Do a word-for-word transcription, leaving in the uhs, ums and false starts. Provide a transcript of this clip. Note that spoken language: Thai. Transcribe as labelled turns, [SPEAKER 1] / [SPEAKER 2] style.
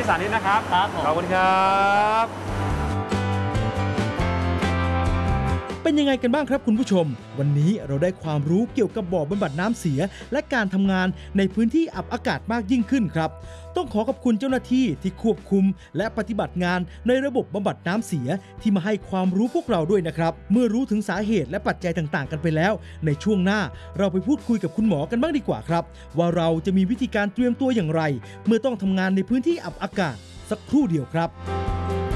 [SPEAKER 1] พี่สานิตนะครับ
[SPEAKER 2] ครับ
[SPEAKER 1] ขอบคุณครับ
[SPEAKER 3] เป็นยังไงกันบ้างครับคุณผู้ชมวันนี้เราได้ความรู้เกี่ยวกับบ่อบำบัดน้ำเสียและการทำงานในพื้นที่อับอากาศมากยิ่งขึ้นครับต้องขอขอบคุณเจ้าหน้าที่ที่ควบคุมและปฏิบัติงานในระบบบำบัดน้ำเสียที่มาให้ความรู้พวกเราด้วยนะครับเมื่อรู้ถึงสาเหตุและปัจจัยต่างๆกันไปแล้วในช่วงหน้าเราไปพูดคุยกับคุณหมอกันบ้างดีกว่าครับว่าเราจะมีวิธีการเตรียมตัวอย่างไรเมื่อต้องทำงานในพื้นที่อับอากาศสักครู่เดียวครับ